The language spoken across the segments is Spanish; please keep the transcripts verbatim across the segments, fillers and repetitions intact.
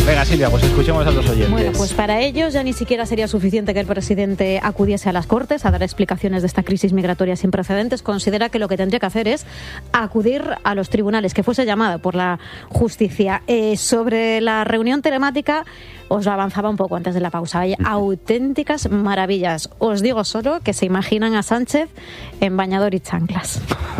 Venga, Silvia, pues escuchemos a los oyentes. Bueno, pues para ellos ya ni siquiera sería suficiente que el presidente acudiese a las Cortes a dar explicaciones de esta crisis migratoria sin precedentes. Considera que lo que tendría que hacer es acudir a los tribunales, que fuese llamado por la justicia. Eh, sobre la reunión telemática, os lo avanzaba un poco antes de la pausa. Hay auténticas maravillas. Os digo solo que se imaginan a Sánchez en bañador y chanclas.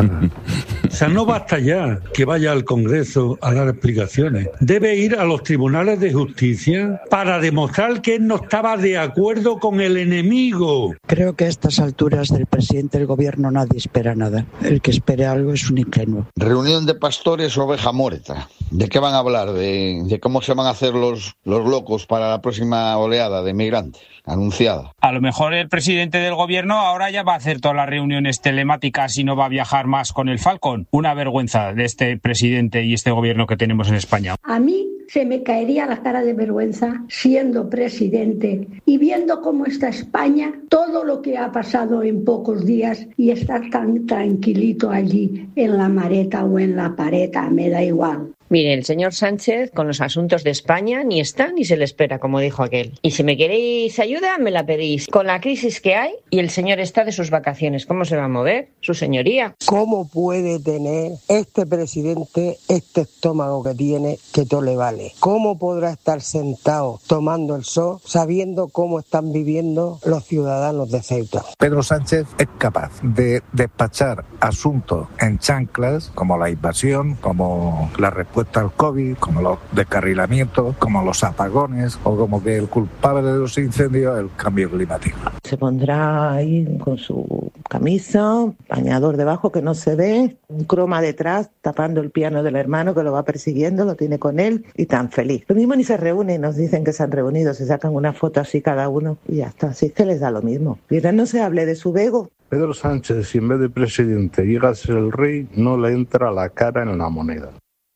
O sea, no basta ya que vaya al Congreso a dar explicaciones. Debe ir a los tribunales de justicia para demostrar que él no estaba de acuerdo con el enemigo. Creo que a estas alturas del presidente del gobierno nadie espera nada. El que espere algo es un ingenuo. Reunión de pastores, oveja muerta. ¿De qué van a hablar? ¿De, de cómo se van a hacer los, los locos para la próxima oleada de migrantes anunciada? A lo mejor el presidente del gobierno ahora ya va a hacer todas las reuniones telemáticas y no va a viajar más con el Falcon. Una vergüenza de este presidente y este gobierno que tenemos en España. A mí se me caería la cara de vergüenza siendo presidente y viendo cómo está España, todo lo que ha pasado en pocos días y estar tan tranquilito allí en la mareta o en la pareta, me da igual. Mire, el señor Sánchez con los asuntos de España ni está ni se le espera, como dijo aquel. Y si me queréis ayuda, me la pedís. Con la crisis que hay y el señor está de sus vacaciones, ¿cómo se va a mover? Su señoría. ¿Cómo puede tener este presidente este estómago que tiene que todo le vale? ¿Cómo podrá estar sentado tomando el sol sabiendo cómo están viviendo los ciudadanos de Ceuta? Pedro Sánchez es capaz de despachar asuntos en chanclas, como la invasión, como la respuesta al COVID, como los descarrilamientos, como los apagones o como que el culpable de los incendios es el cambio climático. Se pondrá ahí con su camisa, bañador debajo que no se ve, un croma detrás tapando el piano del hermano que lo va persiguiendo, lo tiene con él y tan feliz. Lo mismo ni se reúnen, nos dicen que se han reunido, se sacan una foto así cada uno y ya está, así es que les da lo mismo. Miren, no se hable de su vego. Pedro Sánchez, si en vez de presidente llega a ser el rey, no le entra la cara en la moneda.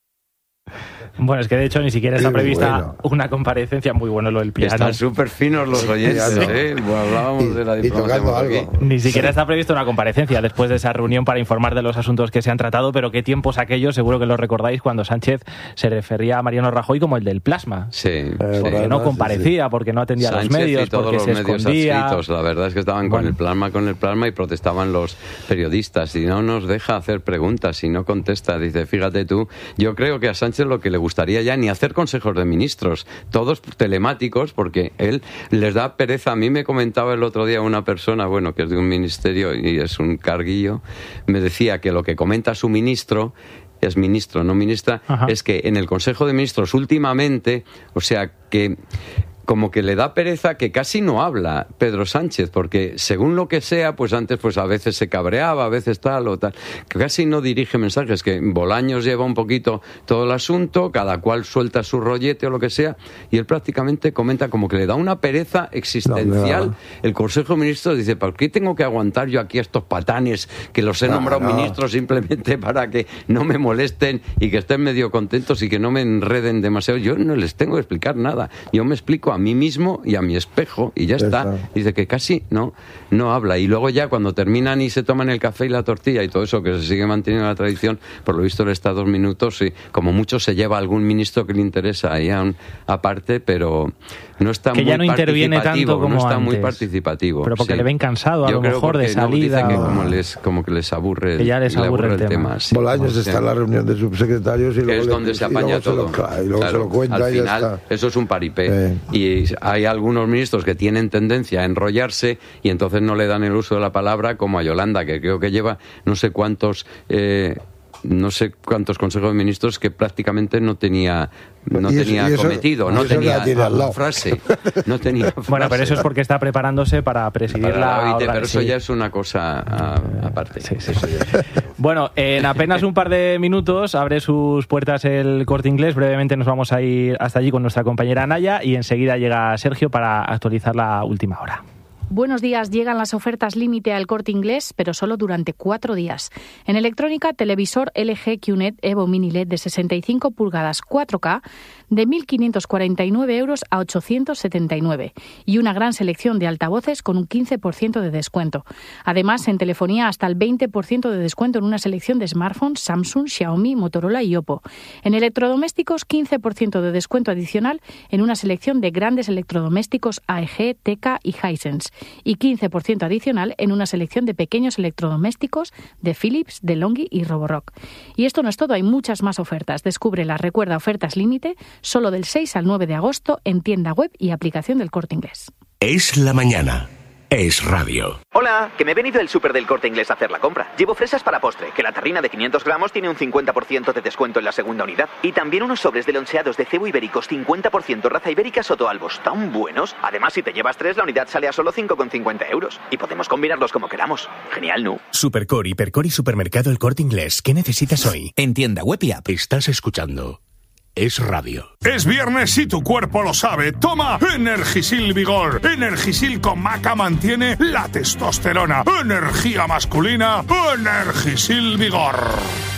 Bueno, es que de hecho ni siquiera está Qué prevista bueno. una comparecencia. Muy bueno lo del piano. Están súper finos los oyentes, Sí. ¿eh? Bueno, hablábamos Y- de la y diplomacia. tocando aquí. algo. Ni siquiera está prevista una comparecencia después de esa reunión para informar de los asuntos que se han tratado, pero qué tiempos aquellos, seguro que lo recordáis, cuando Sánchez se refería a Mariano Rajoy como el del plasma. Sí. Porque sí. no comparecía, porque no atendía a los Sánchez medios, y todos porque los se medios escondía. adscritos, la verdad es que estaban con el plasma, con el plasma y protestaban los periodistas. Y no nos deja hacer preguntas y no contesta. Dice, fíjate tú, yo creo que a Sánchez lo que le gustaría ya ni hacer consejos de ministros, todos telemáticos, porque él les da pereza. A mí me comentaba el otro día una persona, bueno, que es de un ministerio y es un carguillo, me decía que lo que comenta su ministro, es ministro, no ministra, Ajá. es que en el Consejo de Ministros últimamente, o sea, que como que le da pereza, que casi no habla Pedro Sánchez, porque según lo que sea, pues antes pues a veces se cabreaba, a veces tal o tal, que casi no dirige mensajes, que Bolaños lleva un poquito todo el asunto, cada cual suelta su rollete o lo que sea, y él prácticamente comenta como que le da una pereza existencial. No, no. El Consejo de Ministros dice, ¿por qué tengo que aguantar yo aquí a estos patanes que los he nombrado no, no. ministros simplemente para que no me molesten y que estén medio contentos y que no me enreden demasiado? Yo no les tengo que explicar nada, yo me explico a a mí mismo y a mi espejo y ya está. Dice que casi no, no habla. Y luego ya cuando terminan y se toman el café y la tortilla y todo eso, que se sigue manteniendo la tradición, por lo visto le está dos minutos y como mucho se lleva a algún ministro que le interesa ahí a un, aparte, pero no está que muy ya no interviene tanto como no está antes. Muy participativo. Pero porque sí. le ven cansado a Yo lo mejor de salida. No, dice que como les, como que les aburre el, que ya les aburre, aburre el tema. tema. Sí, Bolaños está en la reunión de subsecretarios y luego es le, donde se apaña y todo. Se lo, claro, y luego claro, se lo cuenta al y final, ya está. Eso es un paripé. Eh. Y hay algunos ministros que tienen tendencia a enrollarse y entonces no le dan el uso de la palabra, como a Yolanda, que creo que lleva no sé cuántos... Eh, no sé cuántos consejos de ministros que prácticamente no tenía no eso, tenía eso, cometido, no tenía la frase, no tenía frase. Bueno, pero eso es porque está preparándose para presidir para la, la O I T, pero eso sí. ya es una cosa a, aparte. Sí, sí, sí. Bueno, en apenas un par de minutos abre sus puertas el Corte Inglés. Brevemente nos vamos a ir hasta allí con nuestra compañera Naya y enseguida llega Sergio para actualizar la última hora. Buenos días, llegan las ofertas límite al Corte Inglés, pero solo durante cuatro días. En electrónica, televisor L G Q N E T Evo Mini L E D de sesenta y cinco pulgadas cuatro K de mil quinientos cuarenta y nueve euros a ochocientos setenta y nueve y una gran selección de altavoces con un quince por ciento de descuento. Además, en telefonía hasta el veinte por ciento de descuento en una selección de smartphones Samsung, Xiaomi, Motorola y Oppo. En electrodomésticos, quince por ciento de descuento adicional en una selección de grandes electrodomésticos A E G, Teka y Hisense. Y quince por ciento adicional en una selección de pequeños electrodomésticos de Philips, DeLonghi y Roborock. Y esto no es todo, hay muchas más ofertas. Descúbrelas, recuerda, ofertas límite, solo del seis al nueve de agosto en tienda web y aplicación del Corte Inglés. Es la mañana. Es radio. Hola, que me he venido del súper del Corte Inglés a hacer la compra. Llevo fresas para postre, que la tarrina de quinientos gramos tiene un cincuenta por ciento de descuento en la segunda unidad. Y también unos sobres de loncheados de cebo ibéricos cincuenta por ciento raza ibérica Sotoalbos, tan buenos. Además, si te llevas tres, la unidad sale a solo cinco con cincuenta euros. Y podemos combinarlos como queramos. Genial, ¿no? Supercor, Hipercor y Supermercado El Corte Inglés. ¿Qué necesitas hoy? En tienda web y app. Estás escuchando Es Radio. Es viernes y tu cuerpo lo sabe. Toma Energisil Vigor. Energisil con maca mantiene la testosterona. Energía masculina. Energisil Vigor.